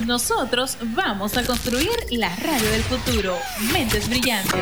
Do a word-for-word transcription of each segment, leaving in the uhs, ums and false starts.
Nosotros vamos a construir la radio del futuro. Mentes brillantes.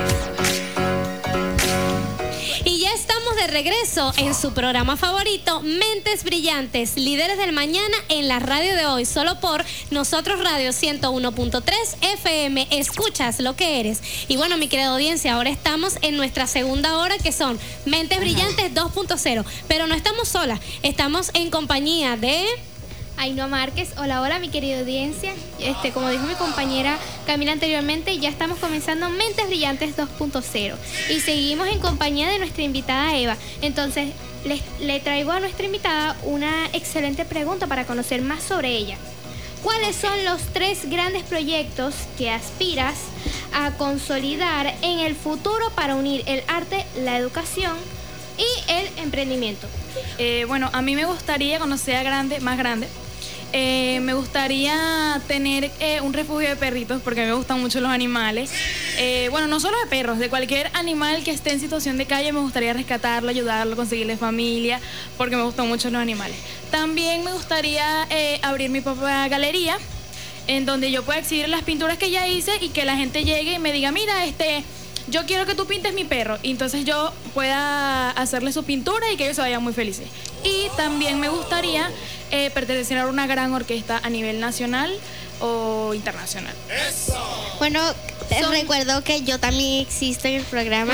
Y ya estamos de regreso en su programa favorito, Mentes Brillantes, líderes del mañana en la radio de hoy, solo por Nosotros Radio ciento uno punto tres F M. Escuchas lo que eres. Y bueno, mi querida audiencia, ahora estamos en nuestra segunda hora, que son Mentes Brillantes dos punto cero. Pero no estamos solas, estamos en compañía de... Ainhoa Márquez. Hola, hola, mi querida audiencia. Este, como dijo mi compañera Camila anteriormente, ya estamos comenzando Mentes Brillantes dos punto cero y seguimos en compañía de nuestra invitada Eva. Entonces, les, le traigo a nuestra invitada una excelente pregunta para conocer más sobre ella. ¿Cuáles son los tres grandes proyectos que aspiras a consolidar en el futuro para unir el arte, la educación y el emprendimiento? Eh, bueno, a mí me gustaría, cuando sea grande, más grande, eh, me gustaría tener eh, un refugio de perritos, porque me gustan mucho los animales. Eh, bueno, no solo de perros, de cualquier animal que esté en situación de calle me gustaría rescatarlo, ayudarlo, conseguirle familia, porque me gustan mucho los animales. También me gustaría eh, abrir mi propia galería, en donde yo pueda exhibir las pinturas que ya hice y que la gente llegue y me diga, mira, este... yo quiero que tú pintes mi perro, y entonces yo pueda hacerle su pintura y que ellos se vayan muy felices. Y también me gustaría eh, pertenecer a una gran orquesta a nivel nacional o internacional. Bueno, te Son- recuerdo que yo también existo en el programa.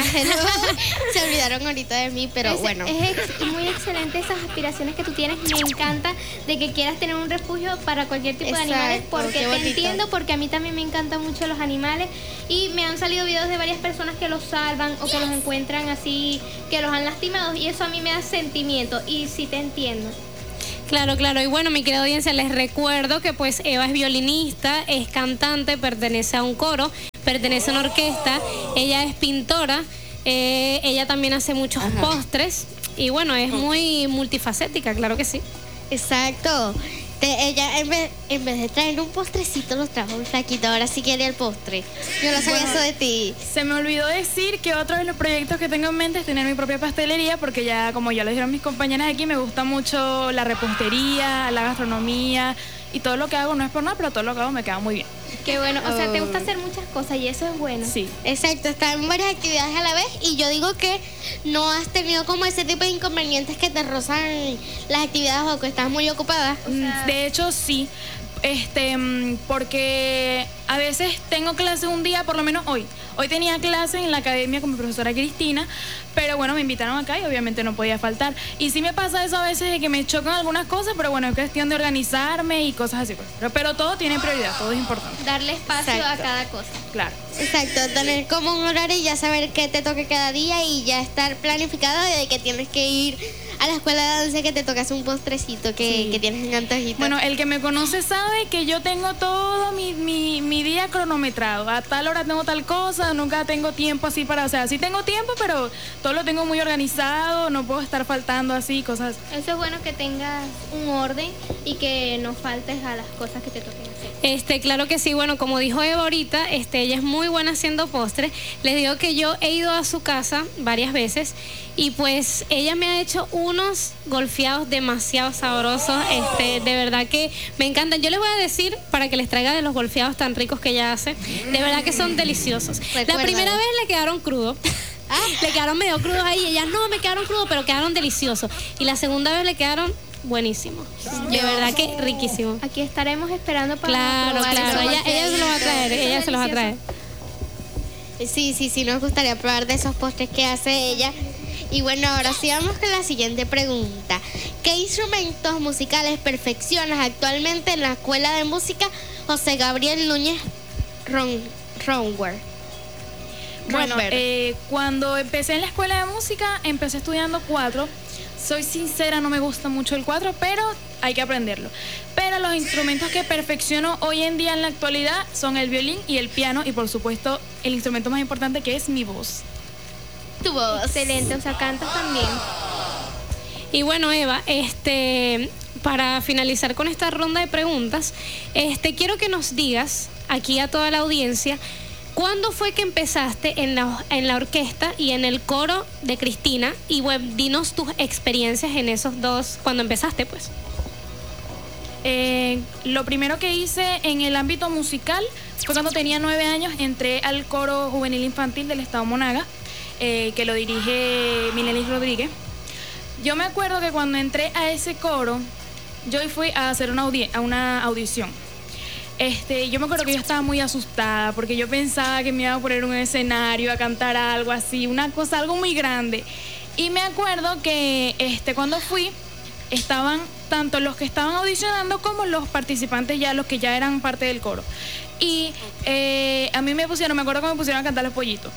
Se olvidaron ahorita de mí, pero es, bueno. Es ex- muy excelente esas aspiraciones que tú tienes. Me encanta de que quieras tener un refugio para cualquier tipo Exacto, de animales, porque qué te bonito. entiendo, porque a mí también me encantan mucho los animales y me han salido videos de varias personas que los salvan o que los encuentran así, que los han lastimado, y eso a mí me da sentimiento y sí te entiendo. Claro, claro. Y bueno, mi querida audiencia, les recuerdo que pues Eva es violinista, es cantante, pertenece a un coro, pertenece a una orquesta, ella es pintora, eh, ella también hace muchos Ajá. postres y bueno, es muy multifacética, claro que sí. Exacto. Te- ella en vez, en vez de traer un postrecito, nos trajo un flaquito. Ahora sí quería el postre. Yo no sabía Bueno, eso de ti. Se me olvidó decir que otro de los proyectos que tengo en mente es tener mi propia pastelería, porque ya, como ya lo dijeron mis compañeras aquí, me gusta mucho la repostería, la gastronomía, y todo lo que hago no es por nada, pero todo lo que hago me queda muy bien. Qué bueno, o sea, te Oh. gusta hacer muchas cosas y eso es bueno. Sí. Exacto, están en varias actividades a la vez y yo digo que no has tenido como ese tipo de inconvenientes que te rozan las actividades o que estás muy ocupada. Mm, De hecho, sí. Este, mm, porque a veces tengo clases un día, por lo menos hoy. Hoy tenía clases en la academia con mi profesora Cristina, pero bueno, me invitaron acá y obviamente no podía faltar. Y sí me pasa eso a veces de que me chocan algunas cosas, pero bueno, es cuestión de organizarme y cosas así, pues. Pero, pero todo tiene prioridad, todo es importante. Darle espacio Exacto. a cada cosa. Claro. Exacto, tener como un horario y ya saber qué te toque cada día y ya estar planificado de que tienes que ir a la escuela de danza, que te tocas un postrecito, que, Sí. que tienes un antojito. Bueno, el que me conoce sabe que yo tengo todo mi, mi, mi día cronometrado. A tal hora tengo tal cosa, nunca tengo tiempo así para... O sea, sí tengo tiempo, pero todo lo tengo muy organizado, no puedo estar faltando así, cosas así. Eso es bueno, que tengas un orden y que no faltes a las cosas que te toquen hacer. Este, claro que sí. Bueno, como dijo Eva ahorita, este, ella es muy buena haciendo postres. Les digo que yo he ido a su casa varias veces y pues ella me ha hecho unos golfeados demasiado sabrosos. Este, de verdad que me encantan. Yo les voy a decir para que les traiga de los golfeados tan ricos que ella hace. De verdad que son deliciosos. La Recuérdalo. primera vez le quedaron crudos. Le quedaron medio crudos ahí y ella, no, me quedaron crudos, pero quedaron deliciosos. Y la segunda vez le quedaron buenísimos. De verdad que riquísimos. Aquí estaremos esperando para Claro, probar claro, esos ella, ella se los va a traer, Eso ella es se los va a traer. Sí, sí, sí, nos gustaría probar de esos postres que hace ella. Y bueno, ahora sí vamos con la siguiente pregunta. ¿Qué instrumentos musicales perfeccionas actualmente en la Escuela de Música José Gabriel Núñez Ron, Ronwer? Bueno, Romper. eh, cuando empecé en la escuela de música, empecé estudiando cuatro. Soy sincera, no me gusta mucho el cuatro, pero hay que aprenderlo. Pero los instrumentos que perfecciono hoy en día en la actualidad son el violín y el piano, y por supuesto el instrumento más importante, que es mi voz. Tu voz. Excelente, o sea, cantas también. Y bueno, Eva, este, para finalizar con esta ronda de preguntas, este, quiero que nos digas aquí a toda la audiencia, ¿cuándo fue que empezaste en la, en la orquesta y en el coro de Cristina? Y bueno, dinos tus experiencias en esos dos, cuando empezaste, pues. Eh, lo primero que hice en el ámbito musical fue cuando tenía nueve años, entré al coro juvenil infantil del Estado Monaga, eh, que lo dirige Milenis Rodríguez. Yo me acuerdo que cuando entré a ese coro, yo fui a hacer una, audi- a una audición. Este, yo me acuerdo que yo estaba muy asustada porque yo pensaba que me iba a poner en un escenario a cantar algo así, una cosa, algo muy grande. Y me acuerdo que este, cuando fui, estaban tanto los que estaban audicionando como los participantes ya, los que ya eran parte del coro. Y eh, a mí me pusieron, me acuerdo que me pusieron a cantar Los Pollitos.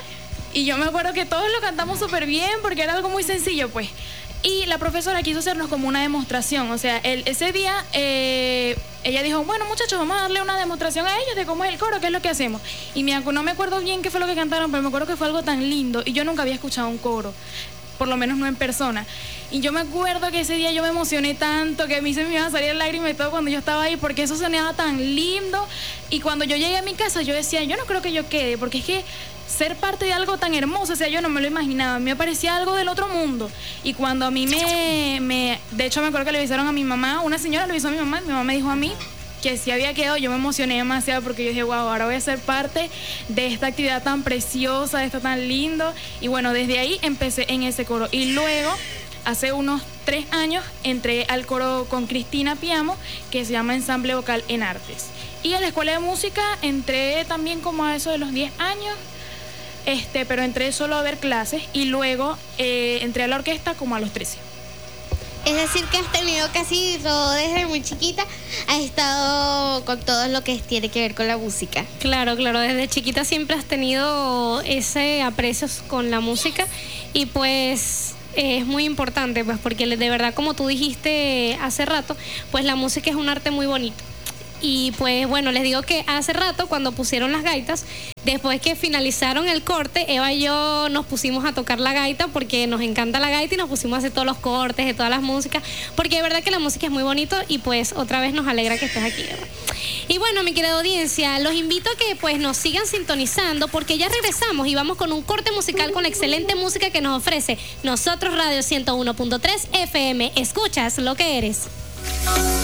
Y yo me acuerdo que todos lo cantamos súper bien porque era algo muy sencillo, pues. Y la profesora quiso hacernos como una demostración. O sea, el, ese día eh, ella dijo, bueno, muchachos, vamos a darle una demostración a ellos de cómo es el coro, qué es lo que hacemos. Y me, no me acuerdo bien qué fue lo que cantaron, pero me acuerdo que fue algo tan lindo. Y yo nunca había escuchado un coro, por lo menos no en persona. Y yo me acuerdo que ese día yo me emocioné tanto que a mí se me iban a salir lágrimas y todo cuando yo estaba ahí, porque eso sonaba tan lindo. Y cuando yo llegué a mi casa, yo decía, yo no creo que yo quede, porque es que ser parte de algo tan hermoso, o sea, yo no me lo imaginaba, a mí me parecía algo del otro mundo. Y cuando a mí me, me de hecho me acuerdo que le avisaron a mi mamá, una señora le avisó a mi mamá, mi mamá me dijo a mí que si había quedado, yo me emocioné demasiado porque yo dije, wow, ahora voy a ser parte de esta actividad tan preciosa, de esto tan lindo. Y bueno, desde ahí empecé en ese coro. Y luego, hace unos tres años, entré al coro con Cristina Piamo, que se llama Ensamble Vocal en Artes. Y a la escuela de música entré también como a eso de los diez años, este, pero entré solo a ver clases y luego eh, entré a la orquesta como a los trece. Es decir, que has tenido casi todo desde muy chiquita, has estado con todo lo que tiene que ver con la música. Claro, claro, desde chiquita siempre has tenido ese aprecio con la música y pues eh, es muy importante, pues porque de verdad, como tú dijiste hace rato, pues la música es un arte muy bonito. Y pues bueno, les digo que hace rato cuando pusieron las gaitas, después que finalizaron el corte, Eva y yo nos pusimos a tocar la gaita porque nos encanta la gaita y nos pusimos a hacer todos los cortes de todas las músicas, porque de verdad que la música es muy bonito y pues otra vez nos alegra que estés aquí, Eva. Y bueno, mi querida audiencia, los invito a que pues nos sigan sintonizando porque ya regresamos y vamos con un corte musical con la excelente música que nos ofrece Nosotros Radio ciento uno punto tres F M. Escuchas lo que eres.